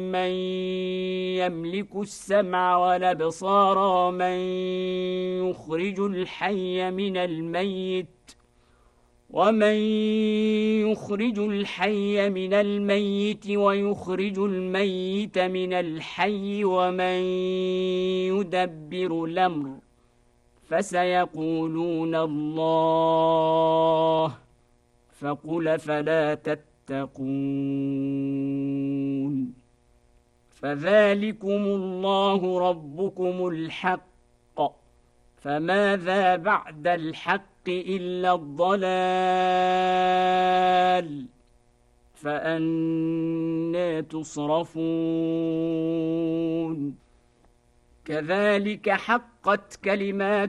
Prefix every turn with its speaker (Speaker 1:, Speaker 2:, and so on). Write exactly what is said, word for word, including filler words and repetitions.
Speaker 1: من يملك السمع والأبصار ومن يخرج الحي من الميت ومن يخرج الحي من الميت ويخرج الميت من الحي ومن يدبر الأمر فسيقولون الله فقل فلا تتقون فذلكم الله ربكم الحق فماذا بعد الحق إلا الضلال فأنى تصرفون كذلك حقت كلمات